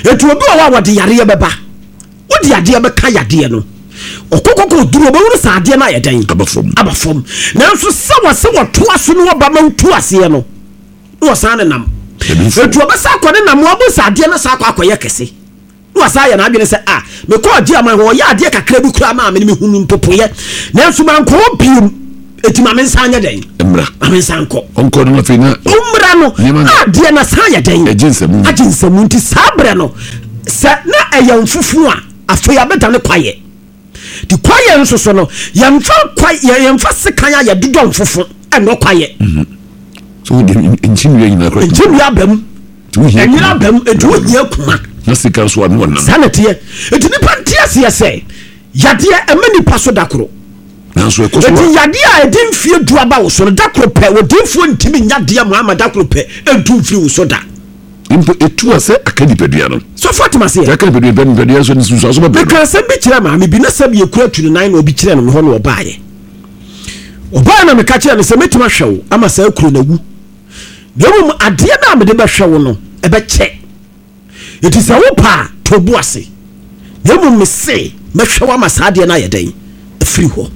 etu obi wa wode yare beba wode ade beka yade no okokoko duro ba wuru sa ade na yedan abafom nanso se woto aso no ba ma wutu ase no wo sa ne nam etu obesa akode nam wo bo sa ade na sa akwa kese wo sa ya na adwene se me ko ade ama ho ya ade kakra bi kura ma me hunu mpopoye nanso man ko bium etima men sanya den emra amen sanko onko no fina umra no ade na sanya den ajinsam nti sabre no se na eyamfufu a afoya beta ne kwaye di kwaye nso so no yemfa sekan ya dodon fufu eno kwaye so enjinwe nyina kwaye enjinwe abam enyira bam edu ohia kuma na sika so anu wonam sanete edu nipa ntia se yade emani paso dakoro na so ekoso edu yade a edin fie du aba wo so dakoro pe wodinfo ntimi nyade Muhammad dakoro pe entu fie wo so da impo etu ase akadipedua no so Fatima se akadipedua so nsu so ba because be kire ma me bi na sabi ekura tu 9 na obi kire no ho no obaaye na me ka kire no se metima hwewo ama sa ekuru na wu demu ade na me de be hwewo no ebe che it is a wopa to bu ase demu me se me hwewo ama sa ade na yedan free ho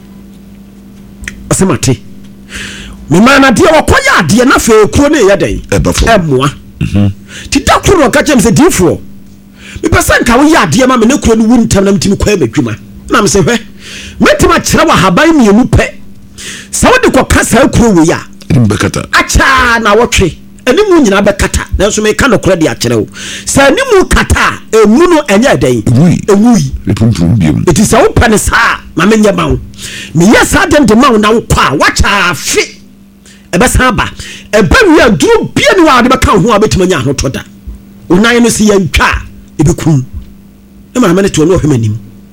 asemate me mana de wakoya ade na fa ekuru na yedan emoa ti dakuro ka chem se difo me pesa nka wo ya ade ma me ne kuro no wuntam na mtimi kwa badwuma na me se hwe metima kire wa haban mienu pe sa wode ko kasa kuro wo ya bekata acha na wotwe enimu nyina bekata na so me ka no kuro de akire wo sa enimu kata emu no enya den ewui repumpum biom it is a open sa ma me nya mawo me yesa den de mawo na wo kwa wacha afi ebe saba ebe wi aduru bia ni wa de beka ho abetima nya ho toda unan no si yantwa ebe kun e ma mane to no hwemanim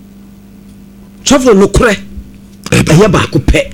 chofo no kure eye ba ko pe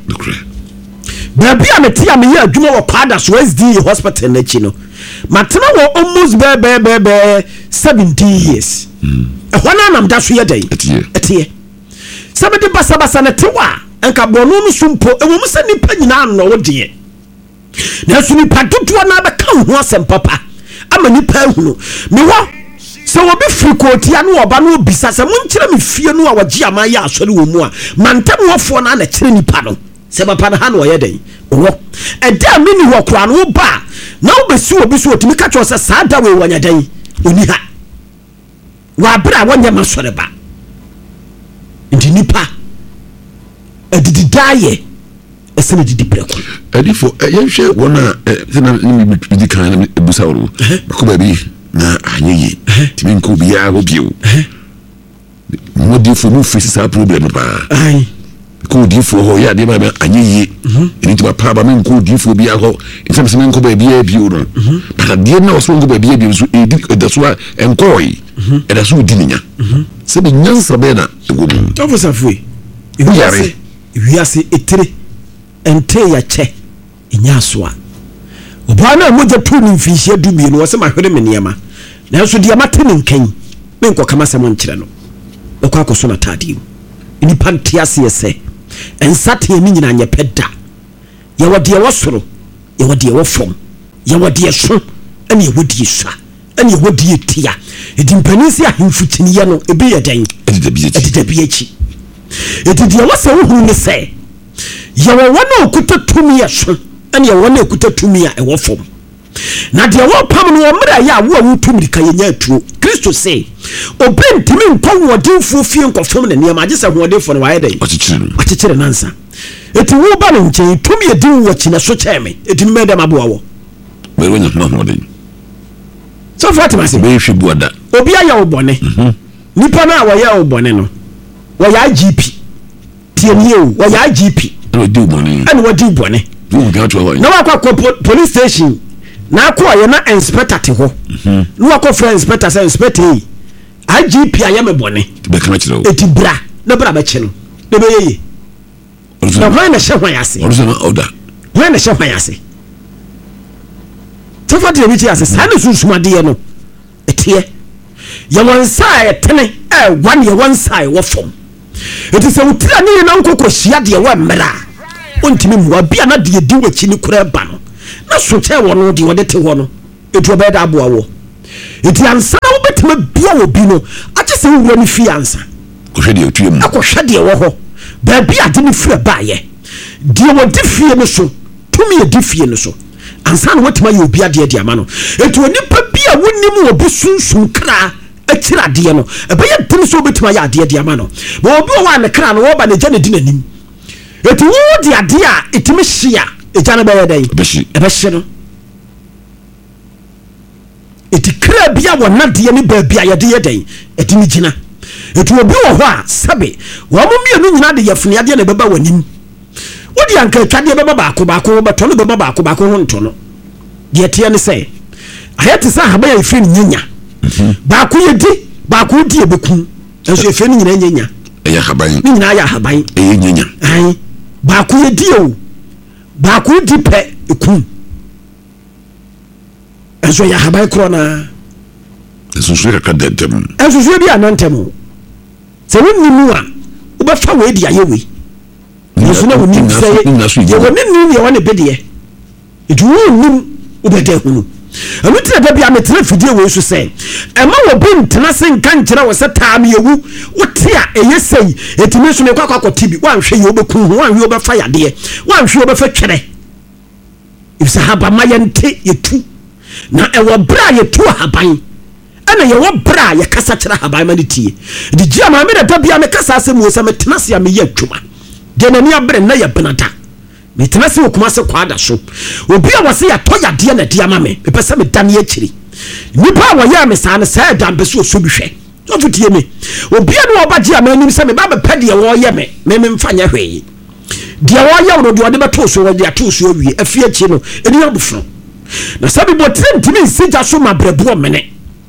ba bia meti am ye adwuma wo kwada so SD hospital na chi no matena wo almost be 17 years e hona nam da so ye dai etie sabede basabasa na tewa enka bono no sumpo e wo musa nipa nyina no wo de na suni patutu na be kan ho asem papa ama nipa hunu me wo se wo be frikotia no oba no obisa se mo nkire me fie no a wagi ama ya asori wo mu a mantam wofo na na kire nipa no se papa na ha no ye den wo eda mini wo kura no ba na wo besi obi so otimi ka cho se sada we wanya dan oni ha wa bra wonya masore ba ndi nipa edidi daye esene didi breko adifo yenhwe wona sena ni bidi kan na ebusawro ko baby na anyeye timi nko biya go bio mo difo no face sa problem ba ai ko difo ho ya de ba anyeye ni to pa ba men ko difo biya ho nsem se men ko baby ya bio no ba de na so ngo baby ya bio so edi da so enkoi e da so dininya se be nyansa be na ego mu to for safui wiase etere ente ya che inyasoa obana moja tu ni mfishia dumie no wose mahwere meniema na so dia matene nkan menko kama se monkire no okwa akoso na tadim ni pantiase yese ensate ni nyina anye peda ye wode wosoro ye wode wofom ye wode so ene ye wode sha ene ye wode tia edimpanisi ahemfutini ye no ebe ye den edidabiachi edidia wose wo ne se yawo wana okuta tumi ya so ene ya wana okuta tumi ya ewo fom na de wo pam no omra ya wo awu tumi ka yenya atuo Kristo se obentimi nko wodinfo fie nko fom na niam agye se hodefo no waye den akikire nansa eti wo ba no nche tumi ya din wo china so cheme eti me dem aboa wo me wonya no hodin so Fatima se be hwe buada obi aya wo bone nipa na wo ya wo bone no wo ya GP tienye wo ya GP no do money and what do bone na wa kwa police station na kwa ye na inspector te ho no wa kwa friend inspector say inspector IGP aye me bone be kana kire eti bra na bra ba che no na be yeye na hwan na hye hwan ase order hwan na hye hwan ase to fa de bi ti ase sa na susumade ye no etie ye won sai etene wan ye won sai wo fom eti se utira ni na nkoko hia de wa mmra ontimi muwa bia na de di wachi ni kura ba no na so che wo no de wode te ho no etu obeda aboa wo eti ansa na wobetima bia wo bi no ache se wura ni fi ansa ko hwe de otuem akohwe de wo ho ba bia de ni fira baaye de wo de fie no so tumi e de fie no so ansa na wotima ye obi ade de ama no eti onipa bia wonim wo bi sunsun kra akira de no ebe ye dem so obetima ya de ama no bo obi wo an kra no wo ba ne gya ne di nanim eti wo de ade a etimi hia eja na be ye den ebe hye no eti kra bia wona de ni ba bia ye de ye den etimi gina eti obi wo ho a sabe wo mo mienu nyina de yefune ade na beba wanim wodi anka twade beba baako beto no beba baako ho nto no de tie ne se ayete sa haba ya ifin nyanya baako ye di baako di ebeku enso ifin nyina nyanya ya haban ni nyina ya haban nyanya ai baako ye di o baako di pe eku enso ya haban krona enso so ka dentem enso so bi anantem se wonni mu a obefa we di ayewe enso na wonni se ye wonni ni ye woni bedie edu wonni obede hunu amutra da bia metra fidie we so se ema wo bi ntena se nka nkyera wo se taam yewu wote a eyesei etimi so ne kwakwa tibi wanhwe ye obeku ho wanhwe obefa yade wanhwe obefa twere ifsa haba mayente yetu na ewo bra yetu haban ana ye wo bra ye kasa kyera haban ma ne tie di gia ma me da bia me kasa asem wo se metena se me ye adwuma de na ni abre na ye benata metena se okuma se kwada so obi a wose ya to yade na dia ma me pese me dan ye kiri nipa wa ya me sa na sa dan be so bi hwe so futie me obi a no obaje a manim se me ba be pede ye wo ye me mfa nya hwe dia wo ye wo de ode beto so wo de ato so wie afie chi no eni abufro na sabi botre ntimi nsija so mabrebo mene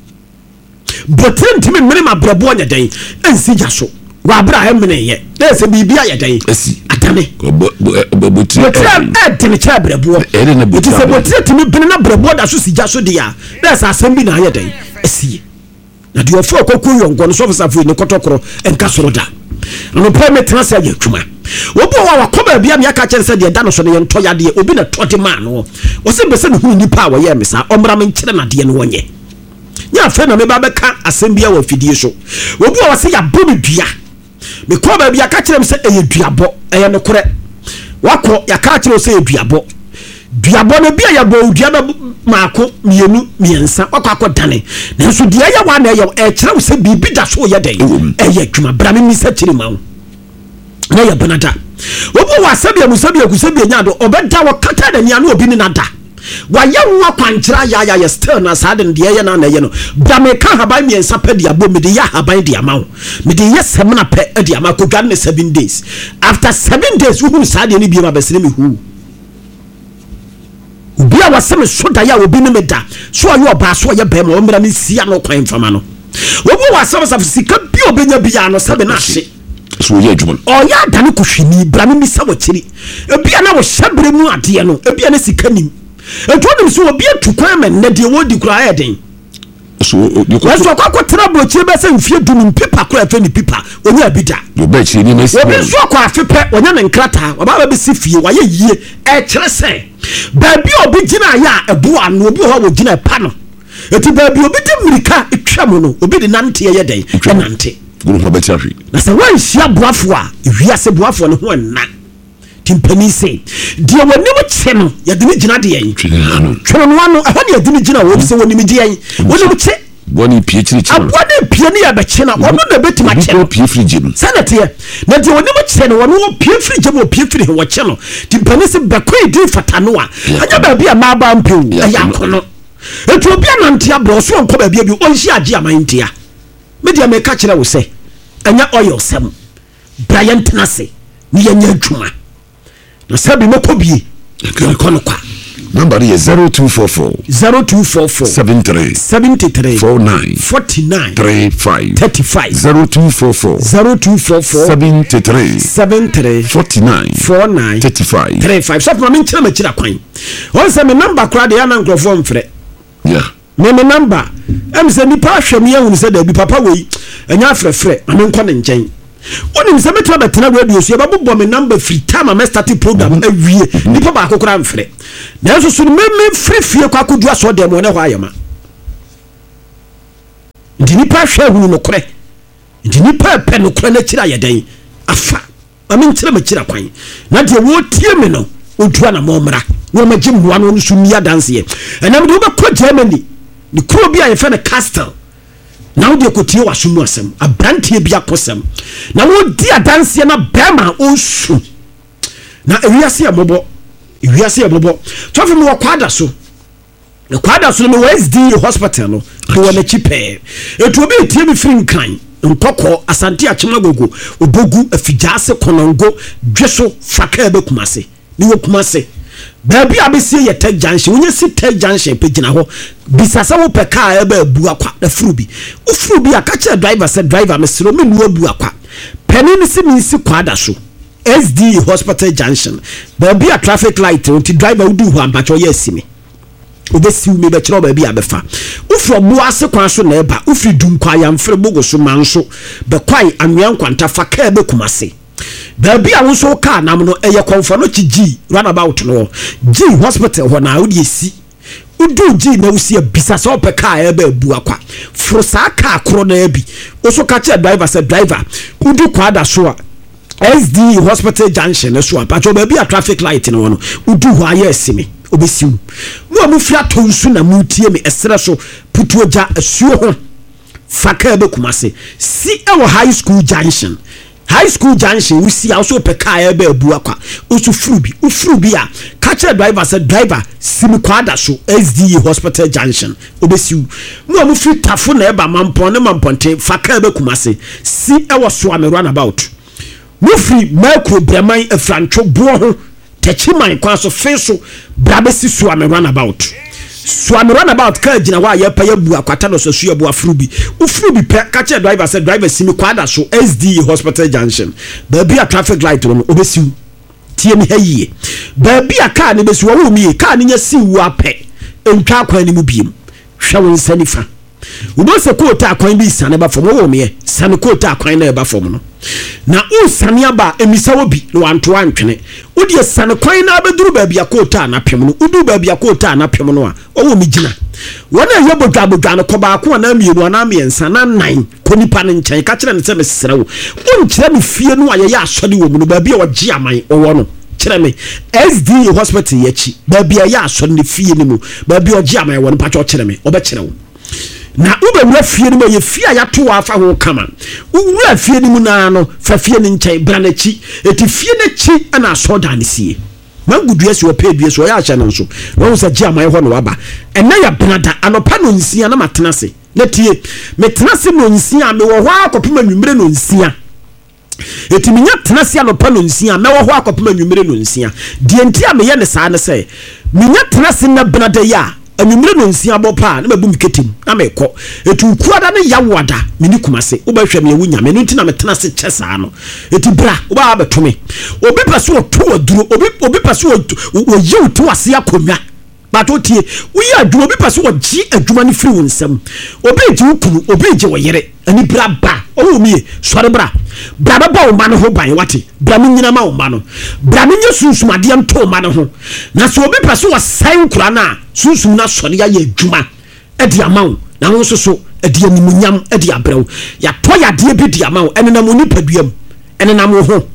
botre ntimi mene mabrebo nya den ensija so wa abraham mene ye na se bibia ye den atame botre timi cha brebo eti se botre timi bene na brebo da so sija so dia na sa asem bi na ye den esie na de ofo koku yongo no so fa safu ni kotokoro enka soro da no permit na se ya twuma obo wa wakoba bia me aka kyere se de da no so ne nto yade obi na tode ma no wo se be se ne hu nipa wa ye mesa omra me nkyere na de ne wonye nya fe na me ba beka asem bia wa fidie so obi wa se ya bomi dua me ko ba bia ka kyere me se eye duabo eye ne kore wako ya ka kyere se duabo duabo no bia ya bo dua na maako mienu miensa wako akodane na so de ya wa na ye e kyere wo se bibi da so ye den eye dwuma bra me mi se kyere ma wo na ya benada obo wa sabia musabia kusabia nyado obeda wo kata da nia no obi ni nada wa ya wo akwankyira ya still na sade de ye na ye no bra me ka haban mi ensa pe dia bo me de ya haban dia ma wo me de ye semna pe dia ma ko dwan 7 days after 7 days wo hu sade ni bi ma besere me hu ubia wa se me soda ya obi ni me da so ayo ba so ye be ma o mra me sia no kwan fama no obo wa sa sika bi obenya bia no sabe na hye so ye adwuma ya dane kohwini bra me misa wo kyiri ebia na wo hyabre mu ade no ebia na sika nim etwonim so obi atukwan men na de wodi kura ayeden so so kwa kwatra bro kyiri be se mfie dum pipa kura fe ni pipa onya bida yo be kyiri ni mesi obi so kwa afepe onya ne nkrata oba ba si fie waye yie e kyere se ba bi obi gina ya ebo anu obi ho wo gina pa no eti ba bi obi de mirika etwa mu no obi de nante ye den nante guru ho betari na se wan hia boafo a wiase boafo ne ho nna timpani se de wonim kye no ye de ni gina de yen tweno no ano aha ne de ni gina wo se wonim de yen wonim kye boni pie kiri kyi abone pie ne ya be kye na ono na betima kye no pie frige no sanate na de wonim kye no wono pie frige mo pie frige wo kye no timpani se bakoi di fata no a anya ba bia ma ba mpew ya kono etu obi anante abro so onko ba bia bi onhyi age amantia media me ka kire wo se anya oil sem Brian Tenase ni anya adwuma na sabi mekobie kono kwa number is 0244 73 49 35 73 49 35 so for me nkyere ma kira kwan on se me number kra de yana nkrofo mfre yeah me number em se nipa ahwem ye hu se da bi papa wei anya afrefre ame nko ne nkyɛn onim se metwa betena radio so ba bobɔ me number free time a start program awie nipa ba akokora mfre na so so me free fie kwa kodu aso dem wona hɔ ayema ndi nipa hwe hu no kore ndi nipa pe no kore na kira yedan afa ame nkyere makira kwan na de wo tie me no odua na momra wo magye mmoa no so mia dance ye enam de wo be ko Germany ni kuro bia ye fe na Castle na wo de kotie wasomu asem abrantie bia kosem na wo di adanse na bema onsu na ewiase abobo tofe me wakwada so me SD hospital no do na chipe etu obi tie mi free nkan ntoko asante achema gogo obogu afijase konongo dweso faka ebe kumase ni wo kumase baabi abesi ye tech junction wonye si tech junction pegina ho bisasa wo peka ebe abu akwa da frubi ufrubi akache driver said driver mesiro me nu abu akwa penini si mi si kwada so SD hospital junction baabi a traffic light unti driver udu ho ampacho ye simi obesi me be kire baabi abefa ufro bo ase kwan so na eba ufri dum kwa ya mfre bogo so manso be kwai anwan kwanta faka ebe kumase baabi a wo so ka nam no eye konfo no chi runabout no G hospital ho na odi esi udu G na usi abisa so peka ebe abu akwa fro sa ka akro na abi wo so ka che driver said driver udu kwada so a SD hospital junction so apacho baabi a traffic light no no udu ho aye esimi obesiu mo amufia tonsu na mutie me esere so putuoja asuo ho faka ebe kumase si ewo high school junction we see also peka ebe abu akwa osu frubi a catch driver said driver simi kwada so SD hospital junction obesiu mo amufi tafo na eba mamponte faka ebe kumase si ewo so am runabout mufri micro breman efrancho bo ho techiman kwa so feso brabesi so am runabout ka jina wa ye pa yabu akwata no so yabu afrubi ufrubi pe catch driver said driver simi kwada so SD hospital junction baabi a traffic light no obesiu tie mi hayiye baabi a car ne besi wo mi car ne nya si wu ape entwa akwan ni mu biem hwa won sanifa ubo se kota akwan bi sane ba fom wo mi sane kota akwan na ba fom no na usane aba emisa wo bi no wanto antwene udi sane kwan na abeduru baabi akota na pem no udu baabi akota na pem no a wo mi gina wona ye bodwa no koba akwa na mienu na miensa na nan konipa ne nkyɛn ka kyerɛ ne sɛ mesrɛ wo wonkyerɛ me fie no ayɛ asɔde wo mu no baabi a wɔgye aman wo no kyerɛ me SD hospital yachi baabi a yɛ asɔde ne fie ne mu baabi a wɔgye aman wo no patɔ kyerɛ me ɔbɛkyerɛ wo na ubewura fie ni mo ye fie ayato afa ho kama uwura fie ni mu na no fa fie ni nkyɛn bra na chi eti fie na chi ana soda ne sie mangudu esi wo pedue so ya ahya no so wo sa gi amaye ho no waba ena ya benada anopa no nsia na matena se na tie metena se no nsia me wo ho akopema nwumre no nsia eti minya tena se anopa no nsia me wo ho akopema nwumre no nsia die ntia me ye ne saa ne se minya tena se na benada ya anwumre no nsia bopa na mabu miketim na mekɔ etu kuada ne yawada meni kumase wobɛhwɛ me wunya me nti na metena se kyesa no eti bra woba betome obi pɛso oto aduro obi pɛso wo yew to ase akonwa bato tie woyi aduro obi pɛso ogye adwuma ne firi wo nsam obi gye wukunu obi gye wo yere ani bra ba owo mie sɔre bra baba wo ma no ho ban wate bra me nyina ma wo ma no bra me nye sunsumade nto ma no ho na so obi pɛso wo san kura na sunsum na sɔre ya adwuma edi amawo na ho so edi animunyam edi abrew ya to ya de bi di amawo ene na mo ni paduam ene na mo ho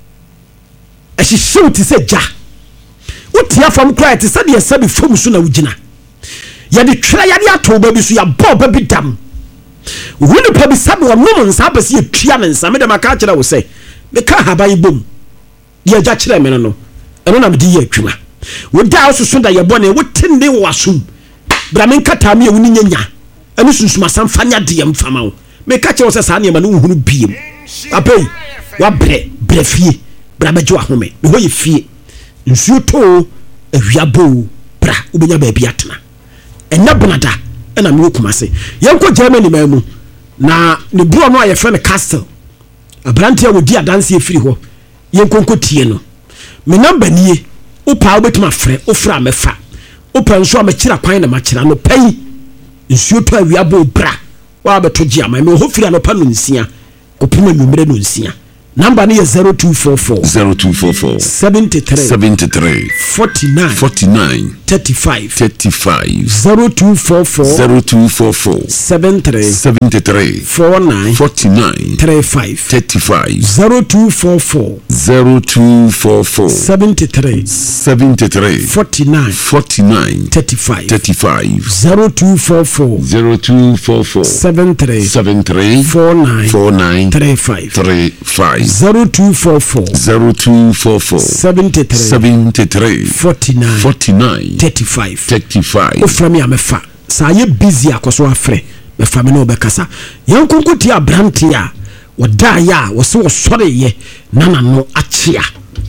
ehihyew ti se ja utia fam kra ti se de sabi fam so na wugina ya de twera ya de ato ba bi so ya bɔ ba bi dam woni pa bi sabe wo nom nsa ba se etua ne nsa me de maka kyerɛ wo se me ka haban bom ya ja kyerɛ me no eno na me di ya atwuma wo da so so da ye bɔ ne wo tinde wo asum bra me nkata me woni nyanya eno sunsuma sam fanya de yam fama wo me ka kyerɛ wo se saa ne ma no hunu biem apei wa bre fie bra ba gye ahome me ho ye fie nsuo to awiabo bra ubenya ba bi atena enya bonada ena me okumase yenko Germany mamu na ne bro no aye friend Castle abrante a wodi adanse efiri ho yenko nkotie no me number nie upa obetima frɛ ofra mefa upa nso a mekira kwan na makira no pai nsuo to awiabo bra wa beto gye ama me ho firi no pa no nsia kopima nwumre no nsia number ni 0244 73 49 39 35 0244 73 49 35 0244 73 49 35 0244 73 49 35 0244 73 49 35 oframi amefa sa ye busy akoso afre me fa me no be kasa yan konkuti abranti a woda ya wo se wo sore ye nana no achia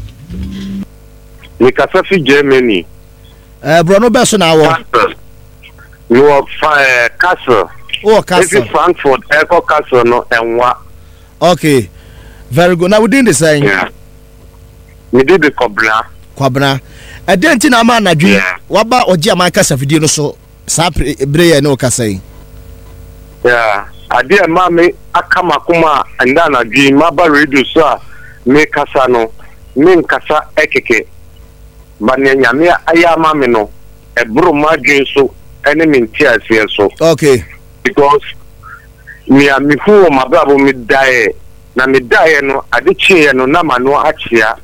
ni kasa fi Germany Bruno Beso na wo no castle castle if Frankfurt Echo Castle no enwa okay very good now we doing the same yeah we did the kwabna edenti na ma anadwe waba oji ama kasa video no so sa breya no kasa yi yeah ade ma me akama kuma anda anadwe ma ba radio so a me kasa no me nkasa ekeke ba ne nyame aya ma me no ebro ma dwen so ene me ntiase so okay because me ami hu ma brabo me dae na me dae no ade chie no na ma no achia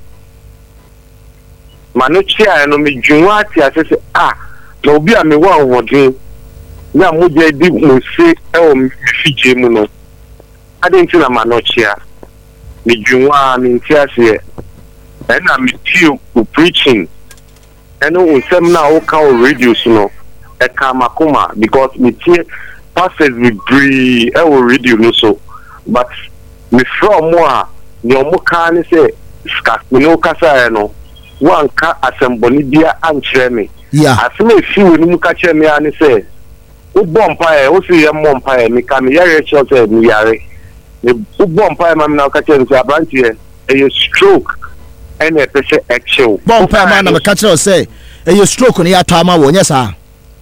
manochia no me dwunwa ati asese na obi a me wa hodin na moje di mo se me fije mu no ade nti na manochia me dwunwa me ntiase na me tiu preaching eno unsem na o ka o radio no e ka makoma because me tie pastors we bree o radio no so but me from mo ni o mo ka ni se ska me no kasa no wanka asemboni bia ankyere me aseme fi woni mu ka kyere me ani se wo bompa e wo si ye mompa e me ka me yare che se me yare me wo bompa e ma me na ka kyere me abranti e stroke ene pese actual bompa ma na me ka kyere se e stroke ni ato ama wo nya sa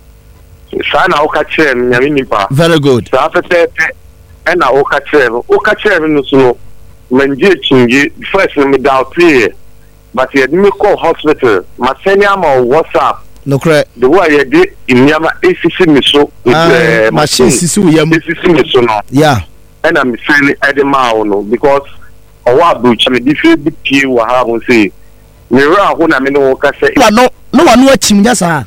na wo ka kyere me nyame nipa very good sa fete ena wo ka kyere me no so manje chingi first me doubt here but you me call hospital ma send am on WhatsApp no correct the way you did in yama ACC me so machine sisi we yam ACC me so no yeah and I'm feeling edema no because owa bruch me different bit wa ha won say me ra ho na me no ka say no wanu achim nya sa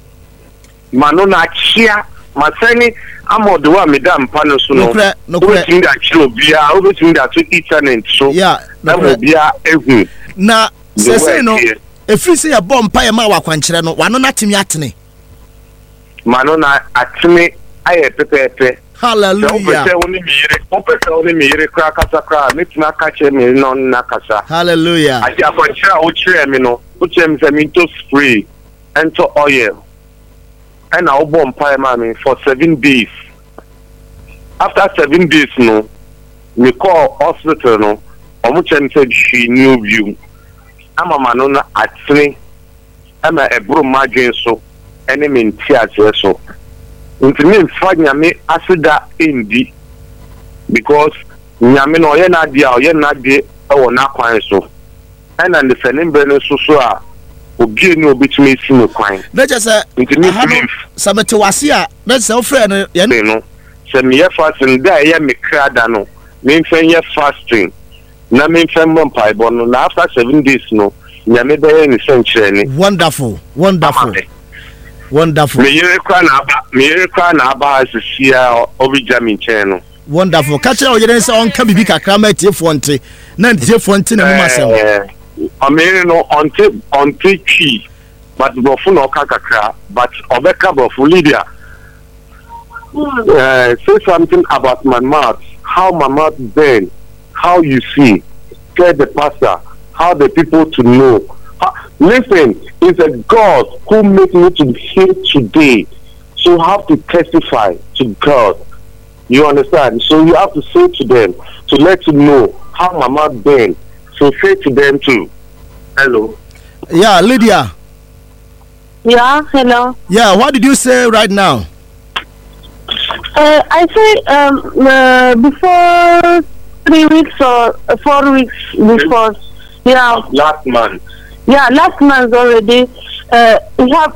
ma no na chia ma send am the way me dam pano so no no correct we that chiro bia we think that to internet so yeah na mo bia ehu na sese no efiri se ya bompa ya ma wakwankyere no wano na timi atene mano na atene aye pepepe hallelujah oni mi yire kra kasa metina ka che mi no na kasa hallelujah aja akwankyere o kire mi no o kire mi se mi to spray ento oil and I bompa ya ma mi for 7 days after 7 days no me call hospital no omo chen said she new view ama mano na atene ama ebro madwen so ene menti ase so ntimi mfa nyame aseda endi because nyame no ye na dia e wo na kwan so ena ne fenin be no so a obi ni obitumi si no kwan na je se ntimi sabete wase a na se ofre no ye no se me ye fasting da ye me krada no me mfen ye fasting na me mfen bompa no na after 7 days no nyame be ni senchire ni wonderful me yere kwa na aba asisia obija mi nche no wonderful catch o yere se on ka bibi kakra ma tie fonte na tie fonte na mu masem amere no on twi but bofu no kakra but obeka bofu Lydia say something about my mouth, how my mouth burn, how you see, tell the pastor, how the people to know. Listen, it's a God who made me to be here today. So you have to testify to God. You understand? So you have to say to them, to let them know how my mouth burn. So say to them too. Hello. Yeah, Lydia. Yeah, hello. Yeah, what did you say right now? I say before 3 weeks or 4 weeks before. Yeah. Last month. Yeah, last month already. we have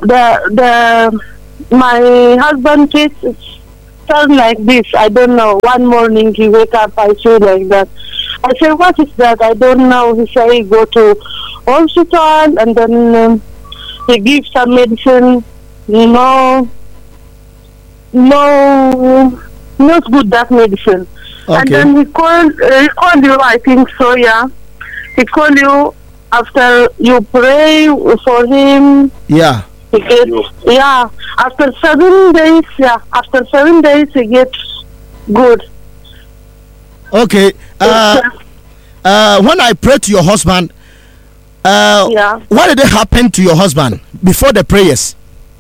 my husband case sounds like this. I don't know. One morning he wake up, I feel like that. I said, what is that? I don't know. He say go to hospital, and then he gives some medicine. Not good, that medicine. Okay. And then he called you, I think so, yeah. He called you after you pray for him. Yeah. He gets, yeah. After 7 days, he gets good. Okay. When I pray to your husband, what did happen to your husband before the prayers?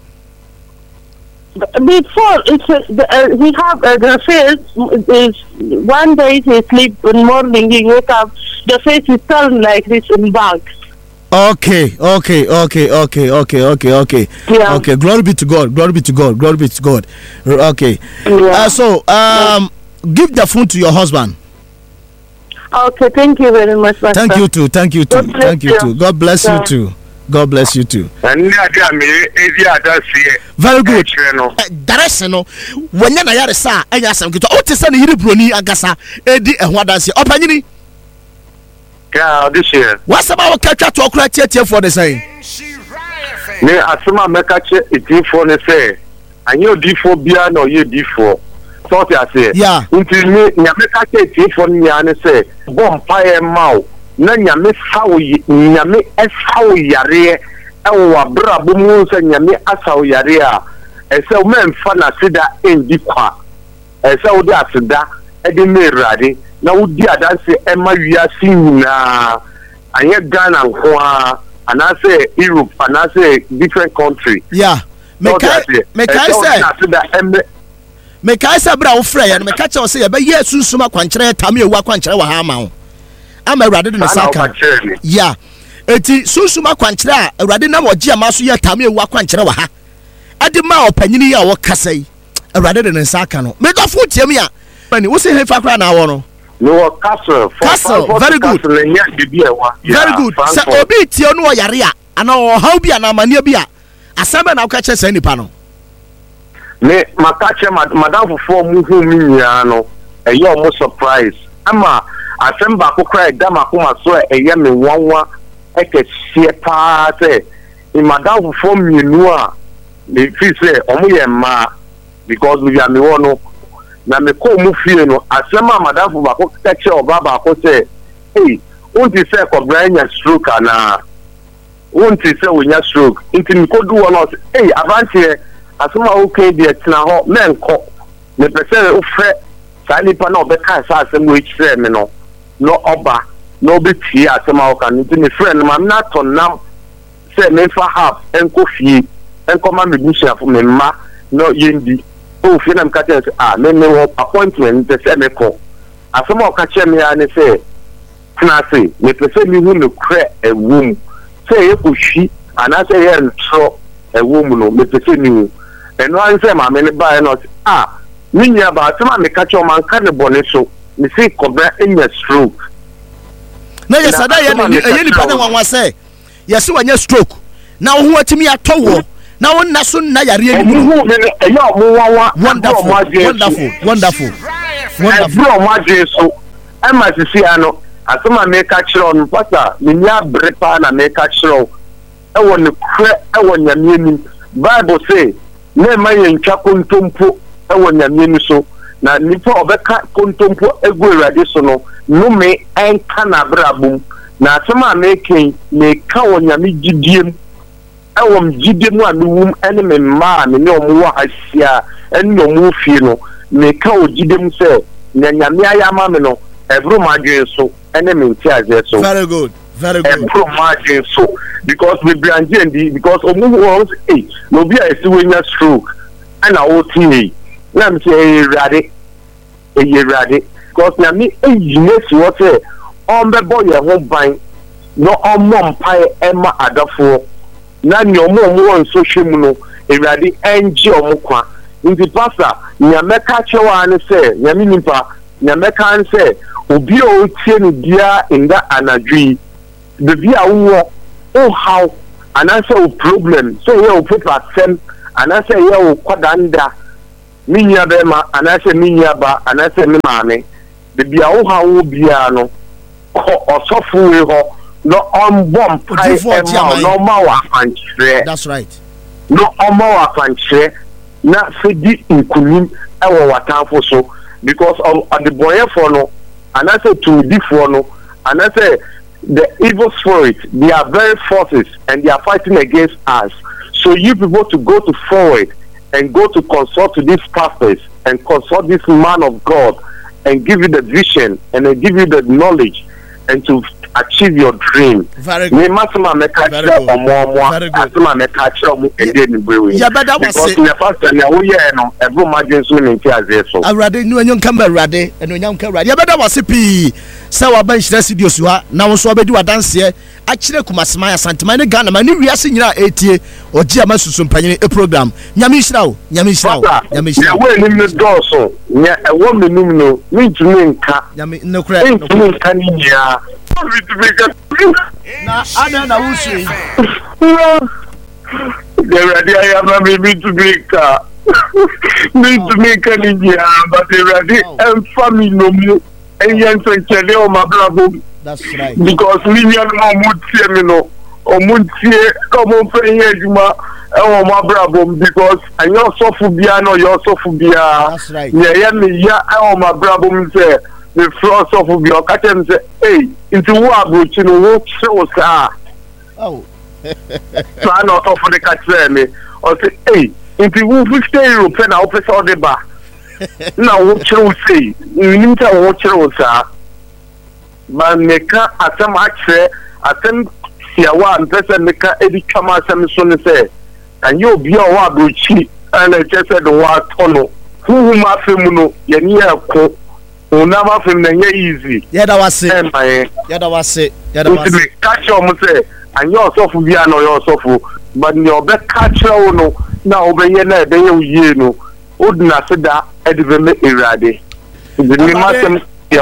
Before he have the face is 1 day he sleep in morning, he wake up, the face is turned like this in back. Okay. Yeah. Okay. Glory be to God. Okay. Yeah. So give the phone to your husband. Okay, thank you very much, Pastor. Thank you too. God bless you too. God bless you too. And Very good. Direction no. When you na sa enya sam kito. O te se ne yiri broni agasa edi ehwa danse. Opanyini. Yeah, this year. What's about catch to okra tie for the say? Me asema meka che D4 ne say. Anyo D4 bia na oye D4. So I say. Yeah. Until me meka che D4 nya ne say. Bom pae mau. Na nyame sawo nyame esawo yare ewo abrabo mu se nyame asawo yare a ese o memfa na sida endi kwa ese o di asida edi merade na wo di adanse ema wiase nyina anye Ghana nko a anase Europe anase different country. Yeah. Mekai say bra wo frɛ ya no meka che wo say ya be yesu suma kwankyerɛ tame ewu akwankyerɛ wa ha ma wo. I'm a radin in the saka. Yeah. Eti susuma kwankyerɛ a awurade na wɔgye ama so yɛ tame ewu akwankyerɛ wa ha. Ade ma opanyini ya wɔkasa yi. Awurade de ne saka no. Me dɔfo tie me a. Mani wo se hefa kra na wɔ no. No castle. Very good. Very good. So obi tie no yare a ana ɔhaw bi ana amane bi a asɛm na woka kyɛ sɛ nipa no. Me makache madam fofo mu hu mi nya no. Ɛyɛ ɔmo surprise. Ama asem ba ko kra da makoma so eye me wanwa ekesie pa se madam fo mienu a me fi se omo ye ma because we are me wono na me ko mu fie no asem a madam fo ba ko teche oba ba ko se hey unti se ko branya stroke ana unti se wonya stroke inti me ko du wono hey avance asem a okay de tena ho menko me pese o fre sa nipa na obeka sa asem we kire me no oba no be tie asema o kan nti me friend ma na to nam say me fa half enko fie enko ma me busia fo me ma no yendi o fie na me ka tell me wo appointment te say me ko asema o ka che me ya ne say tena say me pese mi hu me kre ewum say e ko hwi ana say ye ntro ewum no me pese mi hu eno an say ma me ne ba no minya ba asema me ka che o man ka ne bone so me say cobra enya stroke na yesada ye ni pa na wanwa say yesi wanya stroke na wo ho atimi atowo na wo na so na yare ani mu eya omo wawa wonderful bro maje so ema sisi ano asema me ka kire on pasa minya brepa na me ka kire e wo ne kre e wo nyame ni bible say na ma ye ntwa kontompo e wo nyame ni so na nipa obeka kontompo egu awurade so no no me enka na brabum na asema meken me ka wonyame gidiem ewom gidiem a mewum ene me ma me ne omo wa hasia ene omo fie no me ka o gidiem se na nyame ayama me no ebro madwen so ene me nti aze so very good ebro madwen so because we branje ndi because omo won say no bi a esi wenya stroke ana o tie na me say rade because na me eyinesi what say on be boy ho ban no omom pai ema adafo na ni omo on social mu no ewrade enje omo kwa nti pastor nya meka chewa ne say nya mi nipa nya meka an say obi o tie no dia inda anadwi the bia wo o how and I say problem so you paper send and I say you kwadanda minya bema and I say minya ba and I say me mame the bia wo ha wo bia no osofu we ho no on bomb pie no ma wa fanchre. That's right. No on ma wa fanchre na fedi nkunim e wo watanfo so because of the boy for no and I say to di for no and I say the evil spirits, they are very forces and they are fighting against us. So you people to go to forward and go to consult to these pastors and consult this man of God and give you the vision and then give you the knowledge and to achieve your dream. Very good. Very good. Yeah, but that was it. Yeah, but that was it. So I bench the studios now so be do a dance here. Actually Kumasma Santima Ghana mani wiase nyina etie ogia masusu mpanyene e program. Nyame hyira wo. We nim the door so. Nya e wo menum no. Mintumi nka. Nyame no kra. Mintumi nka ni nya. Na ana na wusu. The radio I am maybe to make any but the radio and family no more and young on my bravo. That's right. Because million would see me no or Muntie come on paying Juma or my bravo because I know Sophobia no your Sophobia. That's right. Yeah, my bravo say the floor Sophobia catch say, hey, into what you know so oh. So I not offer the catch me or say, hey, if you will stay European, I'll press all the bar. Now, what you say, you need to watch your sir. But make a match, I think, here one person make a Eddie Kama Samson say, and you'll be a wabuchi, and I just said the word tunnel. Who my femuno, Yania Co, who never film the easy. Yeah, that was it. Yeah, that was it. Catch your say. And you're so for Viano, you're so for, but your back catcher no now over here, they you know, would not say that at the Iradi. The name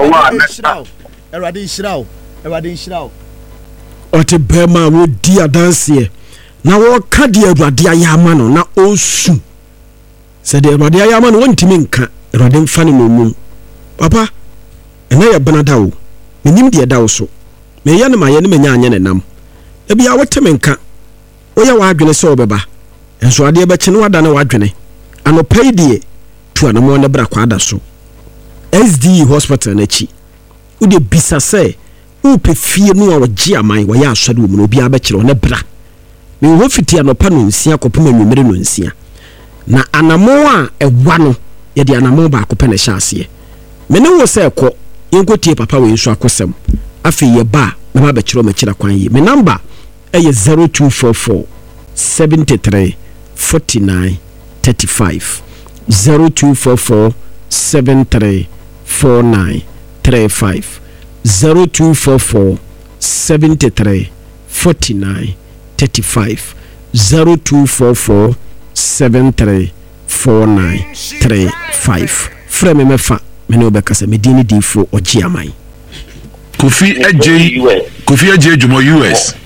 of Ote Bema would dear dance here. Now, what Kadia Radia Yamano, now oh soon. Said the Radia Yaman went to Minka, Radim Fanny Moon. Papa, and I are Banadao, Minim dear Dawso. May Yana my enemy Yan nam. Ebi a wotemenka oya wadwene se obeba enso ade be kye wada na wadwene anopai die tu anamo na bra kwada so SD hospital na chi ude bisa se upe fie no a wogie aman wo ya asode wo mu obi abekire na bra me ho fiti anopa no nsia kopema nwumere no nsia na anamo a ewa no ye de anamo ba kopena hya ase me ne wo se ekọ yenkotie papa we nso akosem afi ye ba na ba bekire o makira kwan yi me number 0244 73 49 35 0244 73 49 35 0244 73 49 35 0244 73 49 35 frame mefa me no bekasa medini difo ogiamai Kofi AJ Jumo US.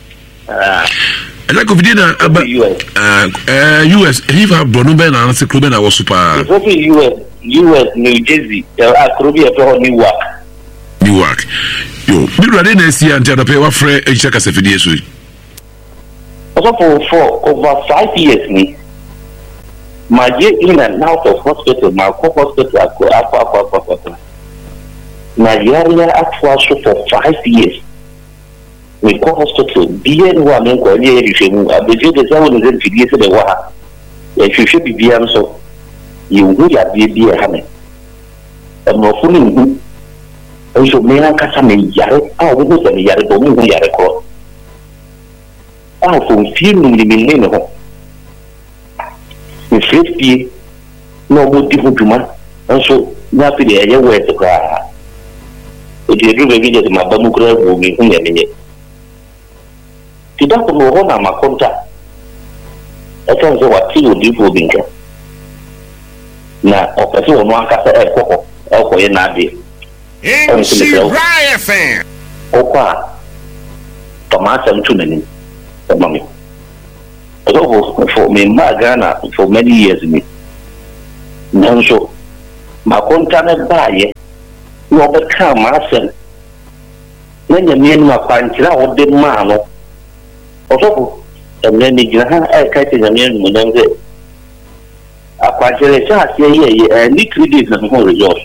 Like Kofi dina US. He have Bono Ben and se club na was super. US New Jersey. Akrobi eto Newark. Yo, bi rade na esi ante da pe wa frɛ echa kasafidi eso. Also for over 5 years ni. My year in and out of hospital, my hospital akwa. Nigeria actually for 5 years. We call hospital. BN1 in Korea, if you have the sound of the water, if you should be BM so, you will have be a hammer. And no fooling. Also, may I catch a yard? I will go to the yard of the yard. I will feel in the millennium. In 50, no more different woman. Also, not the area where to cry. It is really just my Bamukra will be in a minute. To that, no one on my contact. I can't say what he will do for Binker. Now, of a few one cast a coco, or a nadi. And she Brian fan. Opa Thomas and Tunin, the mummy. So for me, my Ghana for many years me. Nanso, my contact buyer, you overcome myself. When you mean my quantity, what the man also, and then you have a catching a man with them. A quantity, and need 3 days of more resource.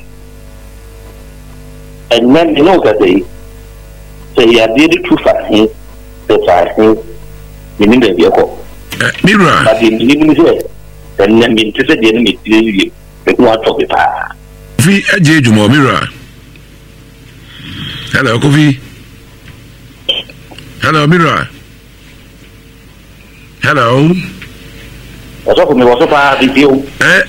And then you know that they say, you are really too fast, the fast, meaning the vehicle. Mira. But in living here, then I'm interested in it. What of the power? Fi Ajejumo Mira. Hello, Kofi. Hello, Mira. Hello. What's up with me? What's up with you?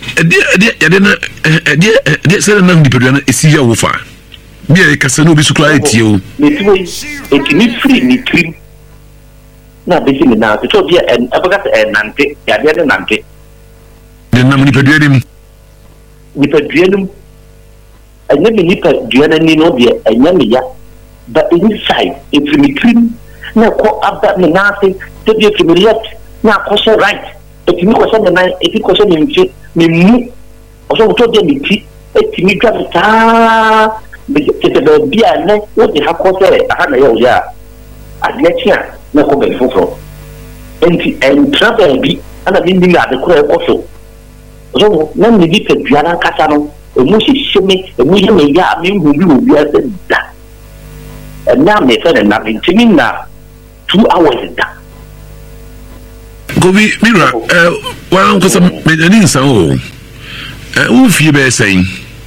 Dear, sir, I'm the person is here with her. Be a Casano Biscuit, you. It can free me cream. Now, basically, now, the top here and Abagat and Nante, Yadda Nante. The number of him. With a dream, I never nip a dream, no dear, and Yamia. But inside, it's me cream. Now, call up that Menate to be to me left. Now, question right. If you question the night, if you question me, me, also told them me, it's me grab the car. But be a neck, what they have called a hundred years. I'd let you. No comment for and travel be and I didn't at the crowd also. So, none of the people, Diana Casano, a mushy shimmy, a million yard, me who will be as that. And now, my son and nothing to me now. 2 hours is done. Go be Mira, well, because I'm making so. Who feel better saying?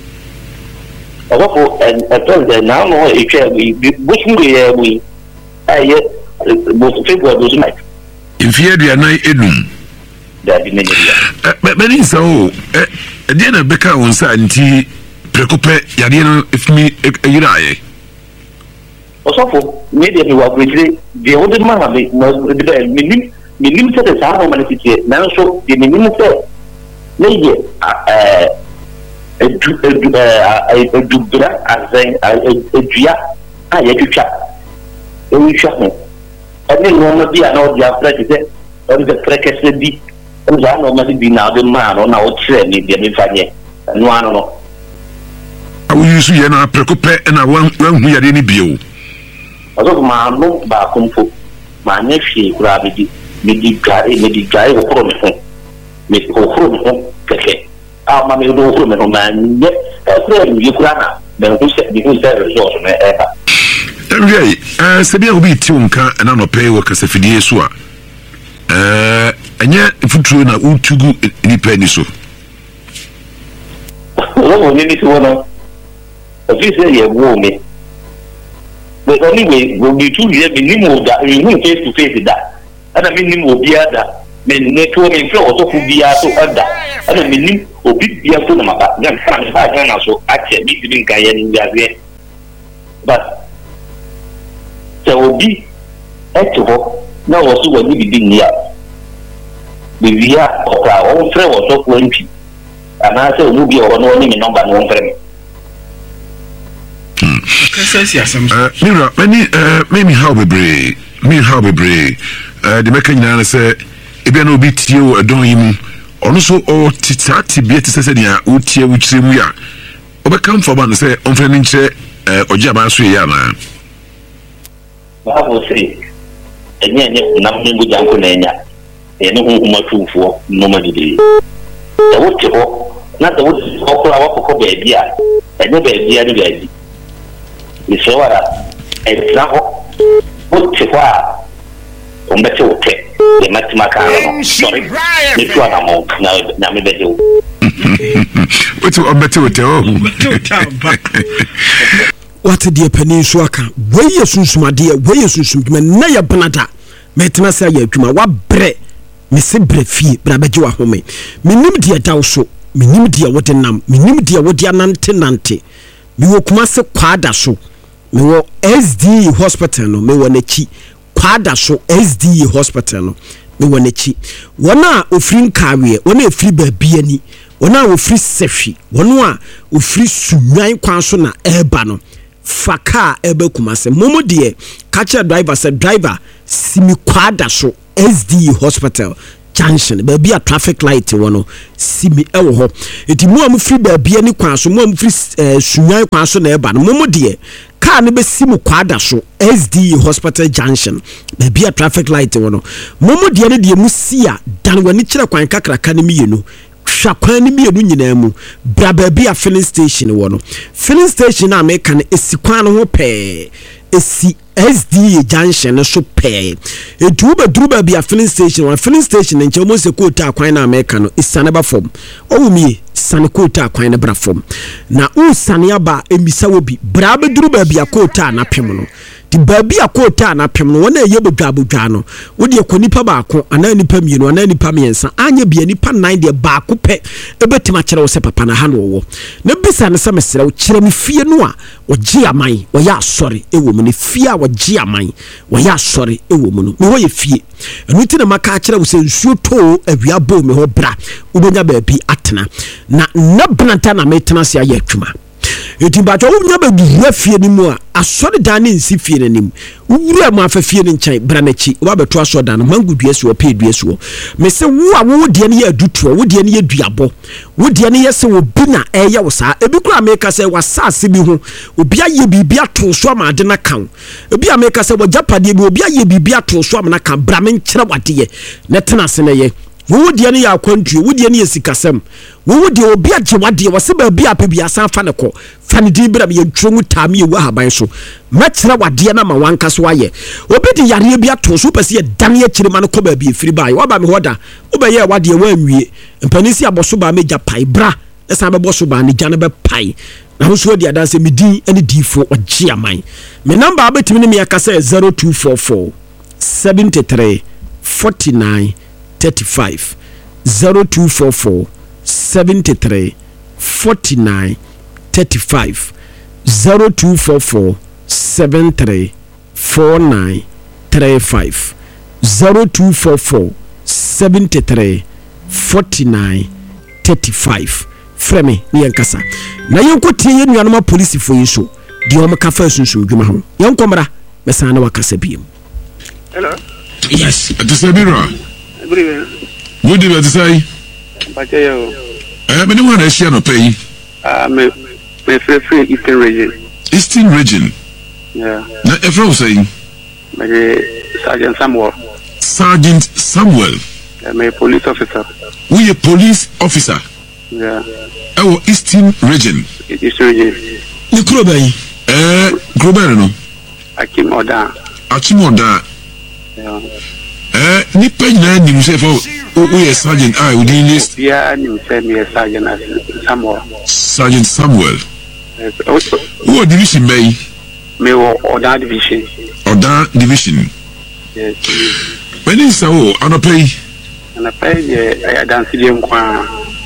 And now, we most people those night. In fear, they are not edum. But many so, Diana Becca on Santi, Precope, Yadino, if me, a also, maybe you are greatly the older man was the limited as our humanity. Now, so the minister, maybe a dubra as a dia, I had to chat. We shot me. And then one be an old president, and the precursor be, and I normally be now the man on our train in the Mifanye, and one or I will use you and I precope and I won't we had any bill. Although my no back home, my nephew gravity, me guy or promise, Miss O'Frum, our mammy don't woman, man, yet, you grana, then who said the who's there resource ever. Right, Sabia will be tunka and I'm a pay workers if it is so. And yet, if you true now, too good any penny so. What will you need to know? If you say you woo me, but anyway, will be 2 years minimum that you will face to face with that. And a minimum will be other. Men network in flow also could be so other. And a minimum will be a phone about them. I'm so actually being Kayan in the but there will be actual now also when we begin here. The via of our own friend was so 20. And I said, we'll be on only number one friend. Mira, maybe how we brave. The Mekan said, if you know bit you, I don't even also or Titati be to say, Utia, which we are. Overcome for one say, on friendly chair or Jabasuyana. I will say, and yet, nothing with Uncle Nanya, and no more for normally. The wood, not the wood, or baby, and no baby, and baby. It's so example, what to far on the two, the Matimaka, sorry, the two animals now, maybe. What's a better what dear peninsula can way a susuma dear way a susum na ya banata metena say ya adwuma wa bre me se bre fie bra beje wa home menim dia daw so menim dia wode nam menim dia wode anante nante me wo kuma se kwada so me wo SD hospital no me wo na chi kwada so SD hospital no me wo na chi wona ofri nkawe wona efri baabia ani wona ofri sehwi wona ofri sunwan kwan so na eba no faka ebe kumase momo de catcher driver said driver simi kwada so SD hospital junction baabi a traffic light wɔ no simi ɛwɔ hɔ eti mu a mu firi baabi ani kwan so mu a mu firi sunwan kwan so na ɛba no mu deɛ car ne bɛsi mu kwada so SDA hospital junction baabi a traffic light wɔ no mu deɛ ne deɛ mu si a dan wani kyerɛ kwan kakraka ne mienu hwakwan ne mienu nyinaa mu bra baabi a filling station wɔ no filling station a meka no esi kwan no ho pɛɛ esi SDA junction so pay etu be duru ba bia filling station nche mo se ko ta kwan na America no isane ba fom owumi sane ko ta kwan na bra fom na usane aba emisa wo bi bra be duru ba bia ko ta na pem no di ba bia ko ta na pem no wona eye bodwa no wo de ko nipa ba ko ana nipa mienu ana nipa miensa anya bia nipa 9 de ba ko pe ebetima kire wo se papa na ha no wo na bisa ne se mesere wo kire me fie no a wo gi aman wo ya asori ewo mu ne fie a wo gi aman wo ya asori ewo mu no me wo ye fie enu ti na maka kire wo se nsuo to awia bo me ho bra wo benya ba bi atena na benanta na metena se aye atwuma eti ba jo nya ba duwa fie ni mu a asori dan ne nsi fie nanim wura mu afa fie ne nkyai bra na chi wo ba beto asori dan mangu dua so pe dua so me se wo a wo de ne ya dutuo wo de ne ya duabo wo de ne ya se wo bi na eye wo sa ebi kura meka se wasase bi ho obi aye bibia to so ma de na kan obi a meka se wo japade bi obi aye bibia to so ma na kan bra me nkyere wade ye ne tena se ne ye wo de ne ya akwantuo wo de ne ya sikasem wo de obi agye wade wo se ba bi apebia san fa ne ko fa ne di bra me ntwongu taame ye wa haban so mɛkyerɛ wade na ma wanka so aye obi de yare bi ato so pese ye dan ye kyire ma no ko ba bi efiri ba ye wa ba me hoda wo ba ye wade wa anwie mpanisi aboso ba meja pai bra esa be boso ba ne gya ne be pai na ho so di adanse me din ane difo ogye aman me number abetimi ne me akasa 0244 73 49 35 0244 73 49 35 0244 73 49 35 0244 73 49 35 frame ni yankasa na yanko tie ye nuanoma police fo yi so di o maka fa sunsun dwuma ho yanko mra mesa na wakasa biem. Hello. Yes, Atisabira. Good evening, Atisai. Bachayo. Me no wan share no pay. Me free Eastern region. Eastern region. Yeah. Na efro saying. Sergeant Samuel. Sergeant Samuel. I'm a police officer. We a police officer. Yeah. Oh, Eastern region. Eastern region. Ni Krobay. Krobay no. Achimoda. Yeah. Ni page na ni mse for we sergeant I we dey list. Yeah, ni mse me Sergeant Samuel. Sergeant Samuel. Yes. What division may? Me Oda division. Oda division. Yes. When is so on a pay? And I pay I dance them kwa.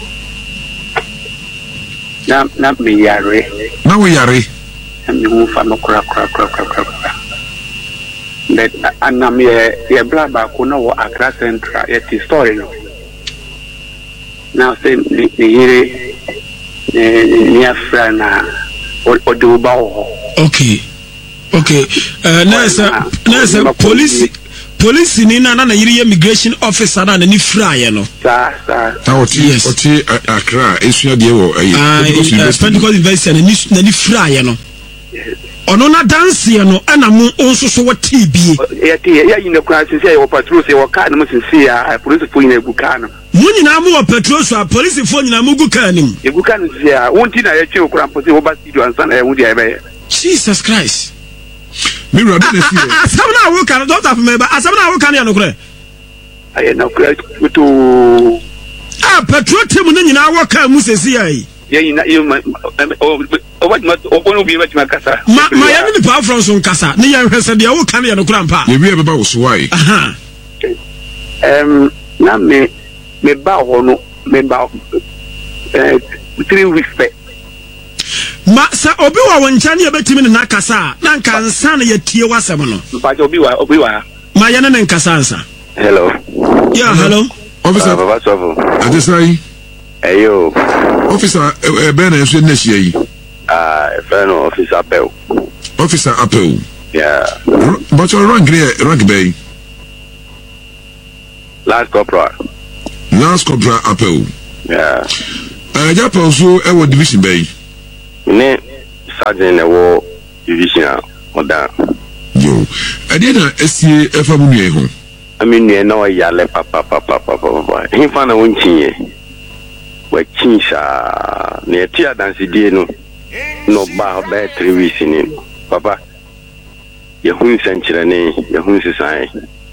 Na me yare. Na we yare. And me move am kra. That anam ye bla ba ko no Accra Central ye ti story no now say ni yire ni afra na odu ba ho. Okay nasa police ni na yire immigration officer na ni fra ye no sa oti Accra esua de wo Pentecost University na ni fra ye no ono na dance ye no ana mu onso so wati bie ya yina kwa sisi ya patrol se waka na sisi ya police fo yina eguka no mu nyina mu patrol so police fo nyina mu guka nim eguka no sisi ya wonti na ya che okura mpo se wo ba studio ansa na ya wudi ya be Jesus Christ me rabe na see asabna wo kan don't have me ba asabna wo kan ya no kure aye na kure to patrol team no nyina wo kan mu sisi ya yi yina what obono bi ma kasa ma ya ni pa from so kasa ne ya hwese de wo kan ya no kura mpa ye bi e ba wo so wai na me ba ho no me ba 3 weeks pe ma sa obi wa woncha ne betimi ne na kasa na nka nsa na ya tie wasem no ba obi wa ma ya ne nkasa nsa. Hello. Yeah, hello officer Baba Sofo Adesai. Ayo officer ben na so na shia yi friend officer Apple. Officer Apple. Yeah. But your rank bay. Last corporal. Lance Corporal Apple. Yeah. Japan so ewo division bay. Ne sergeant ewo division oda. Yo. Adena esie efa mu nue ho. Ami nue na o yale papa. Hin fa na wonchie. Wa chinsha ne tia dance die no. No ba 3 weeks ni. Papa. Ye hun senchire ne, ye hun sisan.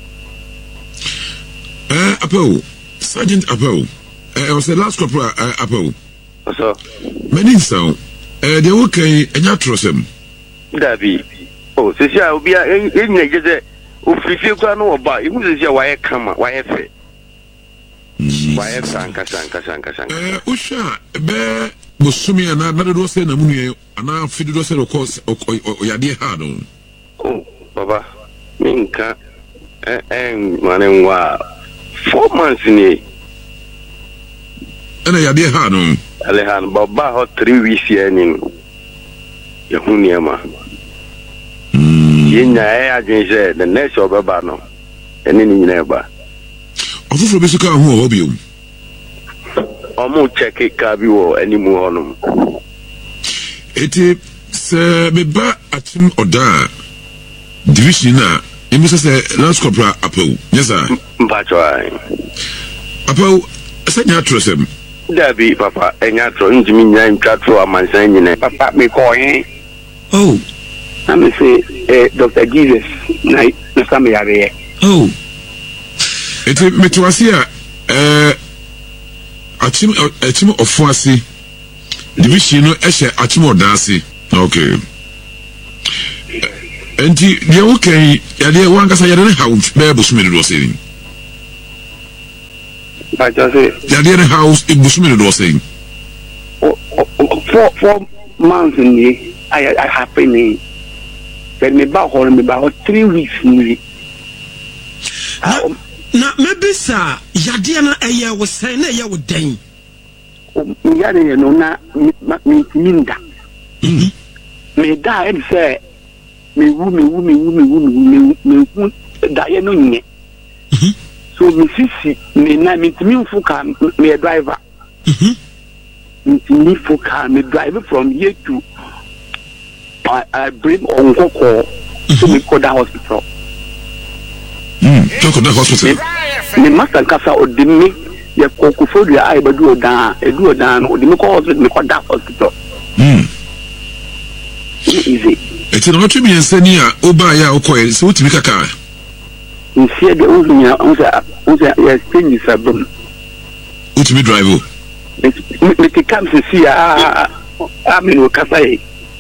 Apple. Sergeant Apple. I was the last corporal Apple. So, many sound. They okay, and you trust him. Dabi. Oh, Sisia, we are in the official no about it. Was your wire come, wire fair. Wire sanka. Usha, bear was swimming another door saying a moon, and now feed us, of course, or your dear hard on. Oh, Baba, Minka, and running 4 months in a. And I dear hard on. Alehan Baba hot 3 weeks here in Yahuniama. Yina agency the next of Babano and in neighbor. Of Rebecca, who hobby you. Almost check it, Cabio, any more on them. It is me ba at him or da division now. You must say Lance Corporal Apple. Yes, sir. Apple, send your trust him. Dabi papa enya tro njimi nya ntwatro amansan nyine papa me ko yen oh am say Dr. Jesus na some yare oh eti metwasia achim ofuasi division no ehye achim odase okay enti dia okay ya dia wankasa ya ne hawo be busumi do saying I just say the house in Busumi was saying 4 months in the I happen when me back home me about 3 weeks in na maybe sir yadia na eye was say na eye would den yare no na me minda me da em say me da ye no nye so me sisi me na me timi fuka me driver me fuka me drive from here to I bring on Koko to me go that hospital talk about hospital me master kasa odimi ye Koko for the eye but do down odimi ko hospital me go that hospital easy it's not to be a senior oba ya okoye so utimi kaka nsie de unya unsa ya stage sabum utimi drive me te kam se si me no kasa e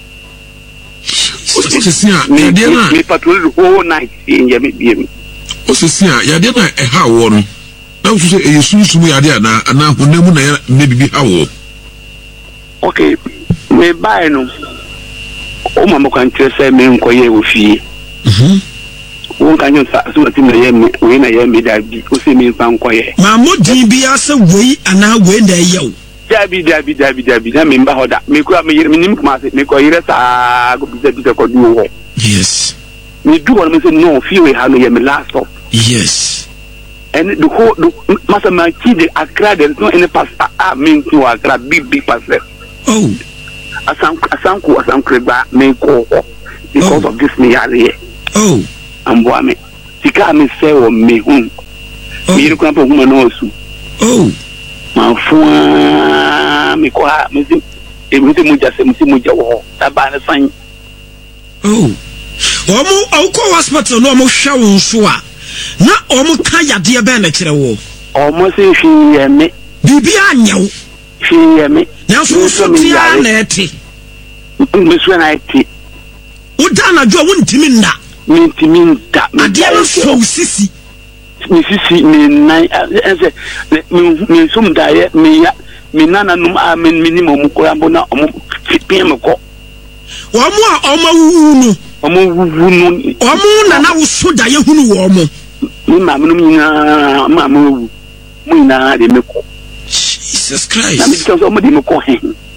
o se si a ya de na me patrol the whole night in ya me biem o se si a ya de na e ha wo no na so e yesunsumu ya de na honamu na na bibi ha wo okay me buy no o mama kan tse me nkoye wo fie won kan yo sa so ti na ye me we na ye me da bi o se me fa nkoye ma modin bi ase wei ana wei na ye wo dabi na me mba hoda me ko me nim kuma se me ko yire sa go bi ko du wo yes me do what me say no feel we have no ye me last stop yes and the whole masa ma ki de Accra there is no any pass mean to Accra big pass oh asanku ba me ko because of this me yare oh amboa me sika me say o me hu me ko na po hu na osu oh ma fua me ko ha me si muja wo taba na san oh omo awko hospital no omo hwa wo nso a na omo ka yade be na kire wo omo se hwie me bibi anyew hwie me na so tia na eti me so na eti uda na jo wontimi nda ade na so sisi mi sisi mi nai ense mi sum daye mi nana num a minimum ko ambo na omo piem ko omo a omo wuwu no omo na na wo so daye hunu wo omo mi ma num nyina ma mo mu nyina de me ko Jesus Christ na mi so omo de me ko he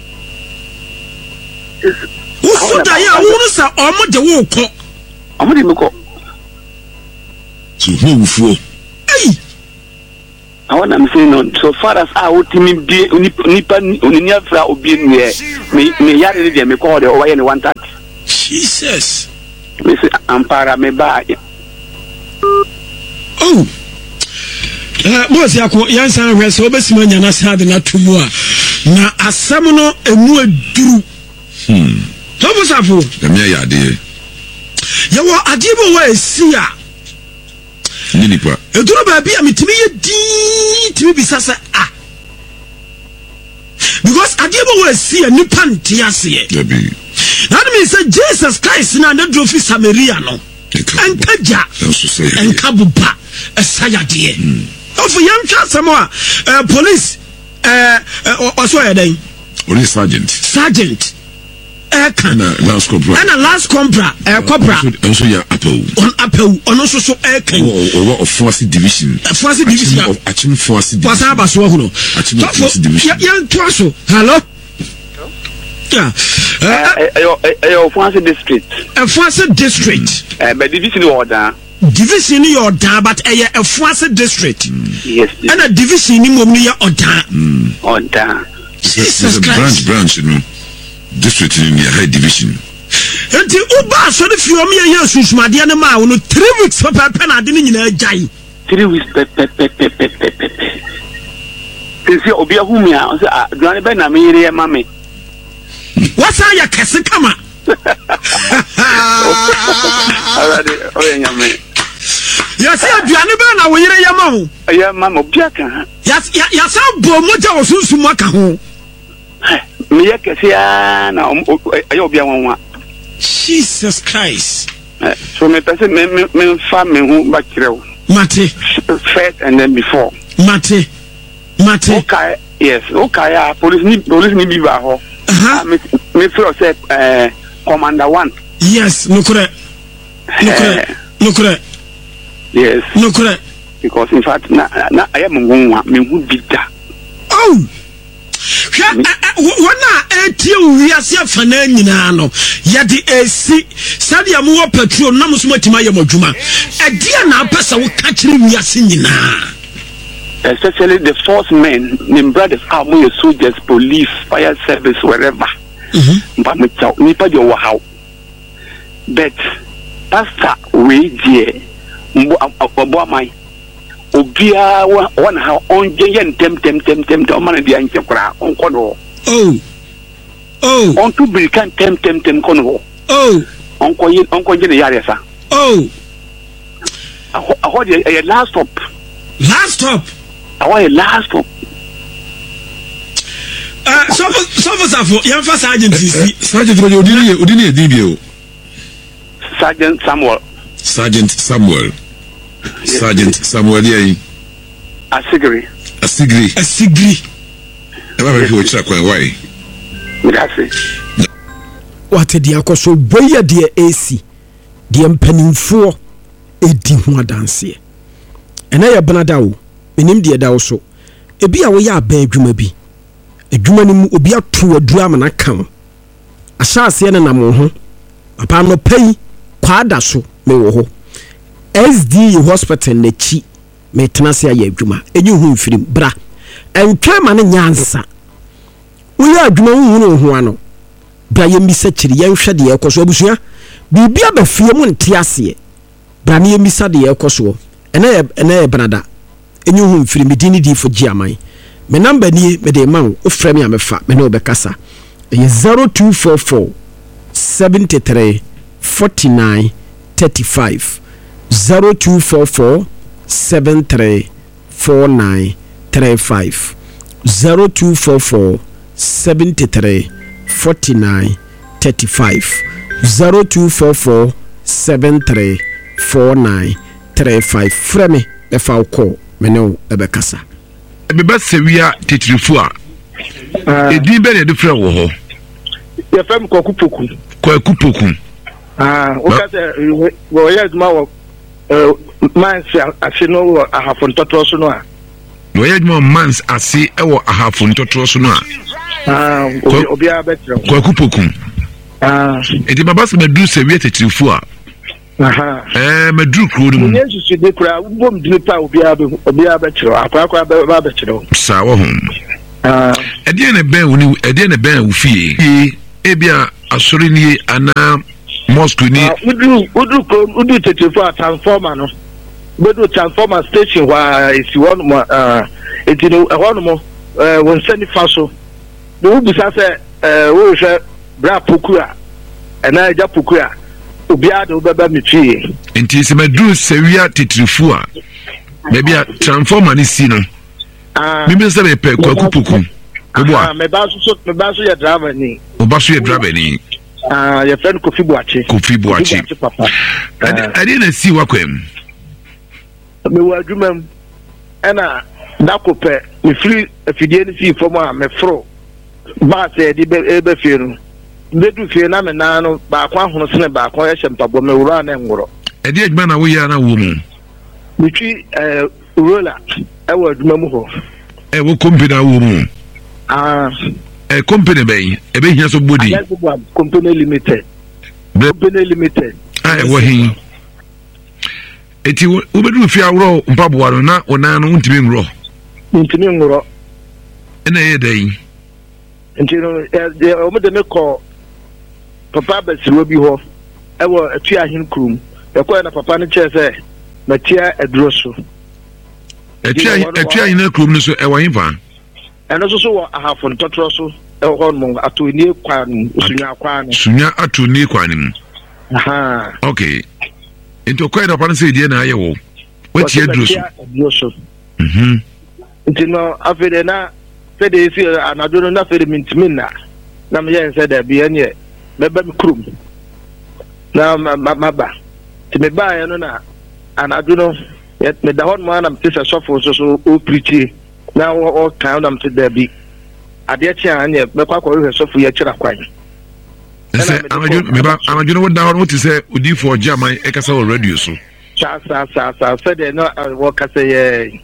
wo so daye a wo no sa omo de wo ko omo de me ko so who fu hey I want to say no. So far as I would me be nipa uniafra obi me yare dey me call the over any 130. Jesus. Me say ampara me ba. Oh. Boss yako yansan hwe so obesima nya na sade na tumu a na asam no emu aduru. Tobusafo. Dem ya yade. Yawo adibo wa esia. Ninipa. Eduro ba bia metimi ye di timi bisasa ah. Because adibo wa esia nipa ntiase. Debi. That means Jesus Christ na na drove Samaria no. Enkaja. Enkabuba esayade. Of yam Samoa police also yeden. Police sergeant. Last compra corpora also ya apel on also so aircan of force division of action force division hello Force district but division in your da but a Force district yes and a division in Mumia Oda Jesus branch you know district in your high division. And the Uba so the few me years who's my dear ma 3 weeks for pen I didn't jai 3 weeks Since you be a humia Johnny Ben me mammy. What's all your Cassicama? Yes, Johnny Ben, I will hear your mom. Yeah, Mamma Biaka. Yes, Bomoja was Susumaka. Me ya na ayo bia wanwa Jesus Christ. So me person me fa me hu ba kirew Mate first and then before Mate okay yes okay police ni bi ba ho me feel say commander 1 yes no correct yes no correct because in fact na I am ngunwa me hu bida oh wana etiu wiase afana nyina no yade esi sadia mu wo petrol na muso matima ye modwuma edia na apesa wo ka kire wiase nyina especially the force men the brothers are more soldiers police fire service wherever but me tell nipa de wo how but pastor we die mbo amai obia one how on yen tem o man dia nche kra onko do on to be kan tem kono onko yen yare sa aho de last stop aho last stop so yan fa sergeant sergeant odini edibio Sergeant Samuel Yei Asigri eba be ho chira kwa why midase what dia koso boya dia AC dia mpanimfo edi ho adanse ena ya banada wo menim dia da wo so ebi a wo ya aba adwuma bi adwuma ni mu obi atu adu amana kan ahyase na nam ho papa no pai kwada so me wo ho SD hospital na chi me tenase ya adwuma enyi hu mfirim bra entwa ma ne nyansa wo ya adwuma hu ho ano bra ye misa kiri ye hwede ye koso abusua bibia ba fie mu nte ase bra ne ye misa de ye koso ene banada enyi hu mfirim dini di fo giaman me number ni me de man o frame ya me fa me no be kasa 0244 73 49 35 0244 73 49 35 0244 73 49 35 0244 73 49 35 frame e fa ko me no e be kasa be ba sewia tetrifu a edin be ne de frɛ wo ho ye fam Kwakupoku o ka se wo ye duma wo mans ase no wo ahafo ntoto so no a no ye duma mans ase e wo ahafo ntoto so no a obi a betre Kwakupoku edi baba se medu sewia tetrifu a maduru kuro no mu yesu de kura bom dripa obi abechiro akwa ba bechiro sa wo ho ede na ben woni ede na ben wo fie ebia asori ni ana mosque ni udu tetefo transformer no bedu transformer station wa isi won mo etino ehon mo won sani faso no busa se wo hwe bra pokura na ja pokura obi ade obeba metwie enti se maduru sewia titrifu a bebia transformer ni si no bibi se be pe kwaku poku ebo me ba so ya driver ni obaso ya driver ni your friend Kofi Boachi papa ade na si wakwem me wa adwuma na dakope me free afidie ni fi fom a me fro ba se di be fie no bedu fie na me na no ba kwa hono sene ba kwa ye mpabo me wura na ngoro ade adwuma na wo ya na wo mu mitwi rola e wa adwuma mu ho wo company wo mu company bay e be hia so body company limited wo hin eti wo bedu fie awro mpabo no na ona no ntimi ngro ena ye dai ntino o me de me ko papa basiru bi ho e wo atu ahin krum e ko na papa ne che se matia edroso atu ahin krum no so e wo hinfa eno so wo ahafo ntotro so e ho no ato ni kwan sunya ato ni kwan okay into ko da pan se die na aye wo wati edroso ntino afede na fede isi anadoro na fede mintimina na me yen se da bi enye meba mi krum na maba ti me ba ye no na anadoro me da hon ma na me tse sofo so o preach na o kan na me tse da bi ade chi anye me kwa kwa sofo ye kira kwan se anadoro wo da hon wo ti se odi for jaman e kasa o radio so sa fede no wo kasa ye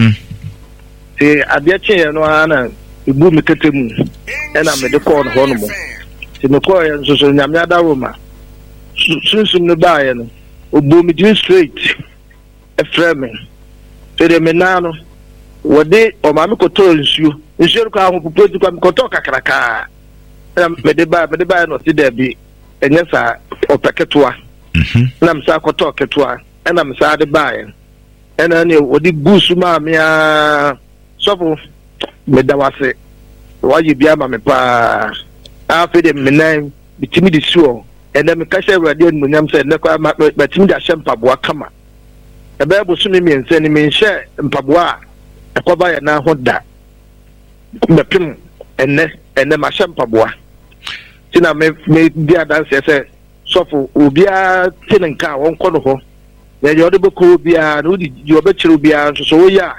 ti ade chi ye no ana ibu mi ketemu ena me de ko no ho no mo ti me ko ye so nyame adawo ma sunsun no ba ye no obo mi din straight e frame te me na no wode o ma me ko to nsuo ko ahun popozi kwa me ko to kakraka me de ba no ti da bi enye sa opeketoa na me sa ko to ketoa ena me sa de ba ye ena ne wode busu ma me a sopo me da wase waji bia ma me pa afi de menan bitimi de suo ena me ka hye radio no nyam se ne kwa ma bitimi da hye mpaboa kama e ba bo su me miense ni me hye mpaboa akoba ya na ho da me pim enne ma hye mpaboa tina me bia dance se sopo obia tinenka won kɔ no ho ya yo de beko bia no di yo be kire bia so wo ya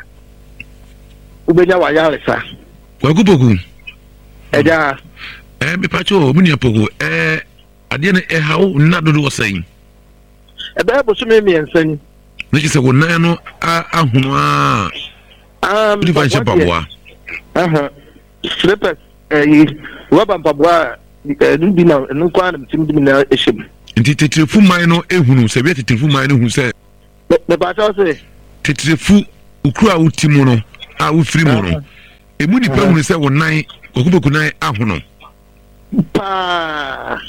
ubenya wa ya lesa wagupoku eja me pacho muni apoku ade na hawo na dodo wosan ba bo so me miensan ne kise wo nan no ahunu di fa shapaboa slippers roba mpaboa nbi na nkwa na mtim na ehim nti tetrefu man no ehunu se bi tetrefu man no hu se me pacho se tetrefu ukru a utimu no a ufiri mu no emu ni pa hunu se wo nan kokuboku nan ahono pa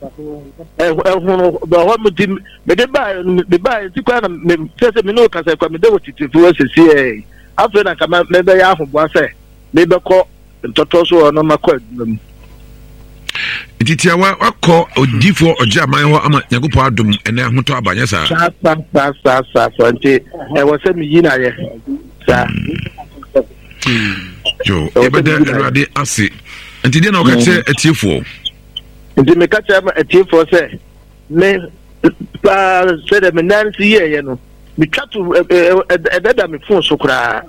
hono ba ho mutim me de ba ti kwa na me se me no kasa kwa me de wotitifu asesi afa na kama me be ya ahoboa se me be ko ntoto so no makọ adum ititia wakọ odifo ojaman ho ama yagopo adum ene ahoto abanya sa sa nti wo se me yi na ye sa yo ebede erade ase nti de na okache etiefo nti me kacha ma etiefo se me pa se de me nansi ye no me twatu edada me fon so kura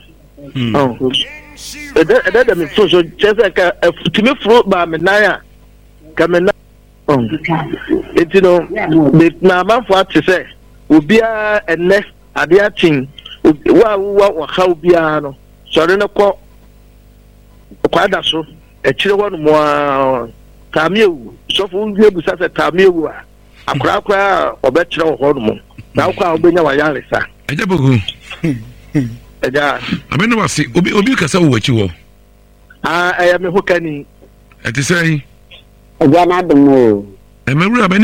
edada me fon so chese ka timi fro ba me nan a ka me na enti no me na manfo ate se obia enne ade atin wa ha obia no sori ne ko kwada so e kire wonu mo tamiewu so fu wie busa se tamiewu a akora obekyerɛ ho no na akora obenya wa yare sa eja bogu eja amene wase obi kasa wo wachi wo eya me hokani eti sei eja na dum o emewura